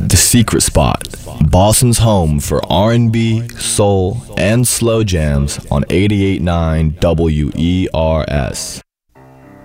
The Secret Spot, Boston's home for R&B, soul, and slow jams on 88.9 WERS.